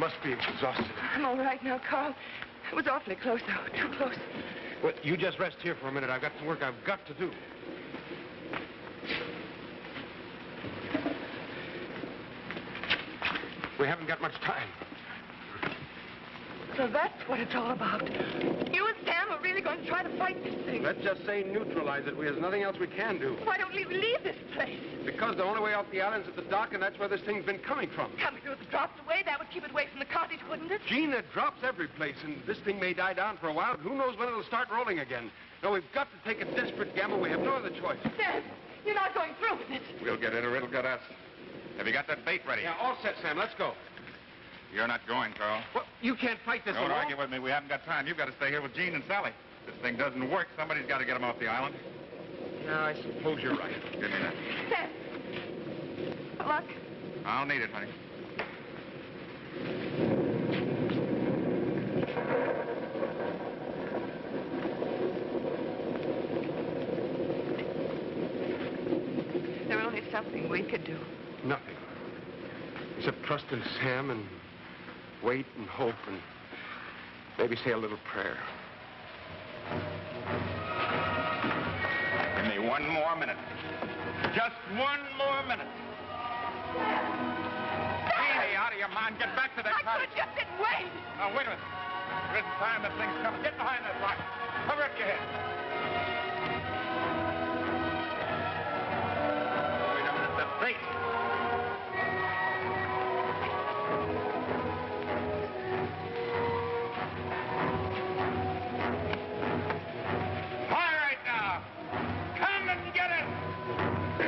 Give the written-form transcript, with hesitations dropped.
must be exhausted. I'm all right now, Carl. It was awfully close, though. Too close. Well, you just rest here for a minute. I've got some work I've got to do. We haven't got much time. So that's what it's all about. You and Sam are really going to try to fight this thing. Let's just say neutralize it. There's nothing else we can do. Why don't we leave this place? Because the only way off the island's at the dock, and that's where this thing's been coming from. Coming through the drops away, that would keep it away from the cottage, wouldn't it? Gina, drops every place, and this thing may die down for a while. Who knows when it'll start rolling again? No, we've got to take a desperate gamble. We have no other choice. Sam, you're not going through with it. We'll get it or it'll get us. Have you got that bait ready? Yeah, all set, Sam. Let's go. You're not going, Carl. Well, you can't fight this Don't alone. argue with me. We haven't got time. You've got to stay here with Gene and Sally. If this thing doesn't work, somebody's got to get them off the island. Yeah, I suppose you're right. Give me that. Sam. Good luck. I'll need it, honey. There's only something we could do. Nothing. Except trust in Sam and wait and hope and maybe say a little prayer. Give me one more minute. Just one more minute. Jeannie, out of your mind. Get back to that I cottage. could just sit and wait. Now, wait a minute. There isn't time. That thing's coming. Get behind that rock. Cover up your head.